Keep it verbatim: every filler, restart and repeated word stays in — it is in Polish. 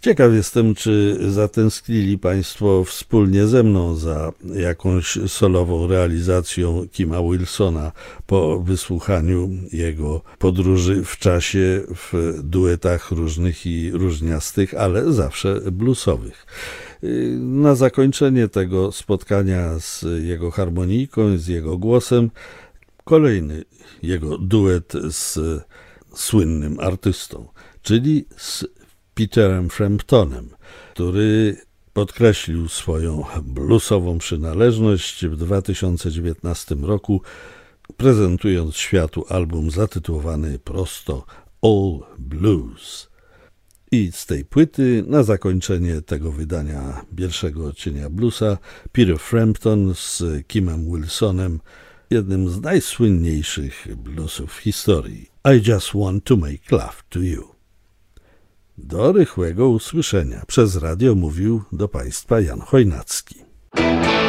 Ciekaw jestem, czy zatęsknili Państwo wspólnie ze mną za jakąś solową realizacją Kima Wilsona po wysłuchaniu jego podróży w czasie w duetach różnych i różniastych, ale zawsze bluesowych. Na zakończenie tego spotkania z jego harmonijką, z jego głosem, kolejny jego duet z słynnym artystą, czyli z Peterem Framptonem, który podkreślił swoją bluesową przynależność w dwa tysiące dziewiętnastym roku, prezentując światu album zatytułowany prosto All Blues. I z tej płyty na zakończenie tego wydania pierwszego odcienia bluesa Peter Frampton z Kimem Wilsonem, jednym z najsłynniejszych bluesów w historii. I just want to make love to you. Do rychłego usłyszenia. Przez radio mówił do Państwa Jan Chojnacki.